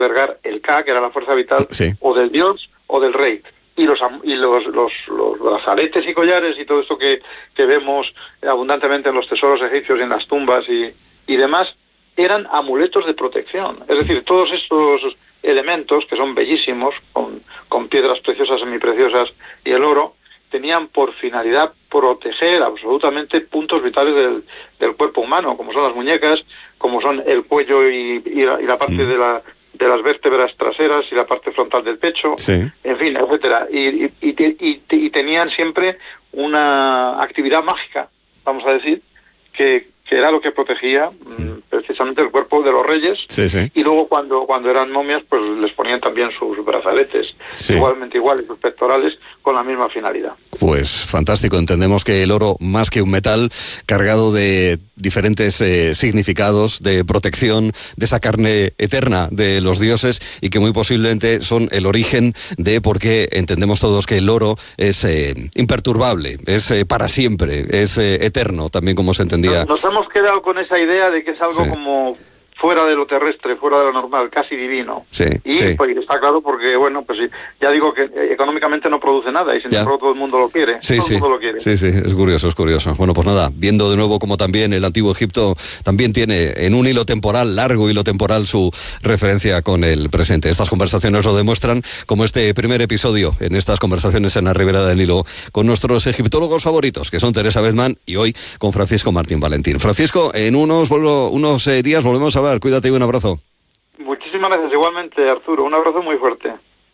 albergar el Ka, que era la fuerza vital, sí, o del dios o del rey. Y los brazaletes y collares y todo esto que vemos abundantemente en los tesoros egipcios y en las tumbas y demás, eran amuletos de protección. Es decir, todos estos elementos, que son bellísimos, con piedras preciosas, semipreciosas y el oro, tenían por finalidad proteger absolutamente puntos vitales del cuerpo humano, como son las muñecas, como son el cuello y la parte de las vértebras traseras y la parte frontal del pecho, sí, en fin, etcétera. Y tenían siempre una actividad mágica, vamos a decir, que era lo que protegía precisamente el cuerpo de los reyes. Sí, sí. Y luego cuando eran momias, pues les ponían también sus brazaletes, sí, igualmente iguales, sus pectorales, con la misma finalidad. Pues fantástico. Entendemos que el oro, más que un metal, cargado de diferentes significados de protección de esa carne eterna de los dioses, y que muy posiblemente son el origen de por qué entendemos todos que el oro es imperturbable, es para siempre, es eterno, también como se entendía. Nos hemos quedado con esa idea de que es algo como fuera de lo terrestre, fuera de lo normal, casi divino. Sí, y sí, pues está claro porque, bueno, pues ya digo que económicamente no produce nada y sin embargo todo el mundo lo quiere. Sí, todo el mundo lo quiere. Sí, es curioso, es curioso. Bueno, pues nada, viendo de nuevo como también el Antiguo Egipto también tiene en un hilo temporal, largo hilo temporal, su referencia con el presente. Estas conversaciones lo demuestran, como este primer episodio en estas conversaciones en la Ribera del Nilo con nuestros egiptólogos favoritos, que son Teresa Bedman y hoy con Francisco Martín Valentín. Francisco, en unos días volvemos a hablar. Cuídate y un abrazo. Muchísimas gracias, igualmente, Arturo. Un abrazo muy fuerte.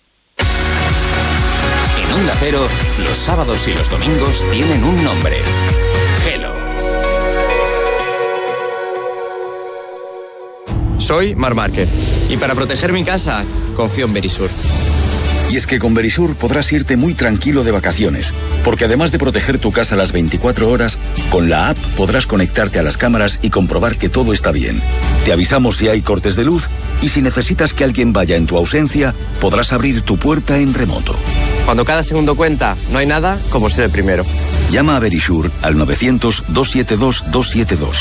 En Onda Cero, los sábados y los domingos tienen un nombre: Gelo. Soy Marc Márquez y para proteger mi casa confío en Verisur. Y es que con Verisur podrás irte muy tranquilo de vacaciones, porque además de proteger tu casa las 24 horas, con la app podrás conectarte a las cámaras y comprobar que todo está bien. Te avisamos si hay cortes de luz y si necesitas que alguien vaya en tu ausencia, podrás abrir tu puerta en remoto. Cuando cada segundo cuenta, no hay nada como ser el primero. Llama a Verisur al 900-272-272.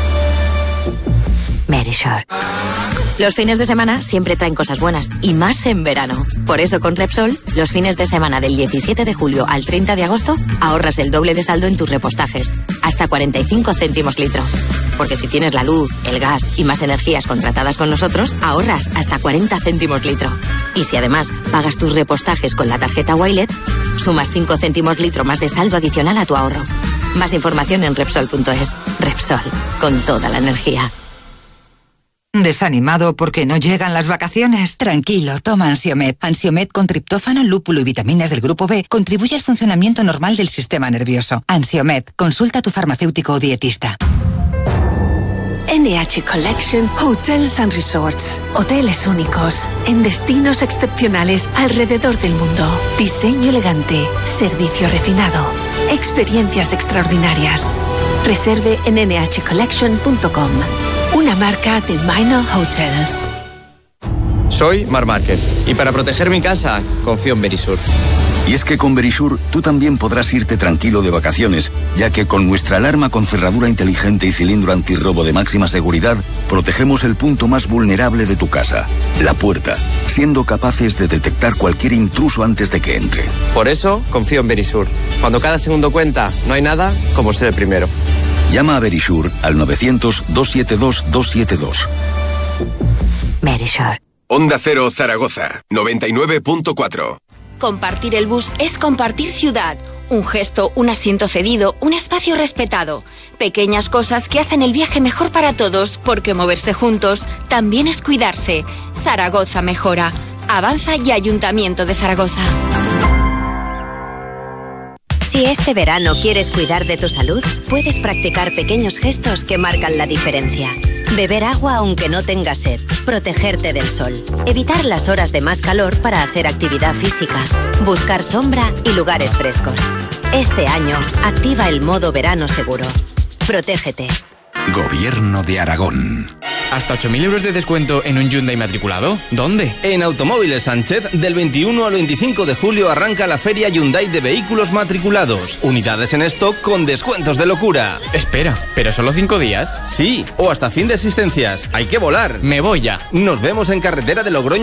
Verisur. Los fines de semana siempre traen cosas buenas, y más en verano. Por eso con Repsol, los fines de semana del 17 de julio al 30 de agosto, ahorras el doble de saldo en tus repostajes, hasta 45 céntimos litro. Porque si tienes la luz, el gas y más energías contratadas con nosotros, ahorras hasta 40 céntimos litro. Y si además pagas tus repostajes con la tarjeta Wilet, sumas 5 céntimos litro más de saldo adicional a tu ahorro. Más información en Repsol.es. Repsol, con toda la energía. ¿Desanimado porque no llegan las vacaciones? Tranquilo, toma Ansiomed. Ansiomed con triptófano, lúpulo y vitaminas del grupo B contribuye al funcionamiento normal del sistema nervioso. Ansiomed, consulta a tu farmacéutico o dietista. NH Collection Hotels and Resorts. Hoteles únicos, en destinos excepcionales alrededor del mundo. Diseño elegante, servicio refinado, experiencias extraordinarias. Reserve en nhcollection.com. Una marca de Minor Hotels. Soy Marc Márquez y para proteger mi casa confío en Verisur. Y es que con Verisur tú también podrás irte tranquilo de vacaciones, ya que con nuestra alarma con cerradura inteligente y cilindro antirrobo de máxima seguridad, protegemos el punto más vulnerable de tu casa, la puerta, siendo capaces de detectar cualquier intruso antes de que entre. Por eso confío en Verisur. Cuando cada segundo cuenta, no hay nada como ser el primero. Llama a Verisur al 900-272-272. Verisur. Onda Cero Zaragoza, 99.4. Compartir el bus es compartir ciudad. Un gesto, un asiento cedido, un espacio respetado. Pequeñas cosas que hacen el viaje mejor para todos, porque moverse juntos también es cuidarse. Zaragoza mejora. Avanza y Ayuntamiento de Zaragoza. Si este verano quieres cuidar de tu salud, puedes practicar pequeños gestos que marcan la diferencia. Beber agua aunque no tengas sed, protegerte del sol, evitar las horas de más calor para hacer actividad física, buscar sombra y lugares frescos. Este año, activa el modo verano seguro. Protégete. Gobierno de Aragón. ¿Hasta 8.000 euros de descuento en un Hyundai matriculado? ¿Dónde? En Automóviles Sánchez, del 21 al 25 de julio arranca la Feria Hyundai de Vehículos Matriculados. Unidades en stock con descuentos de locura. Espera, ¿pero solo 5 días? Sí, o hasta fin de existencias. Hay que volar. Me voy ya. Nos vemos en carretera de Logroño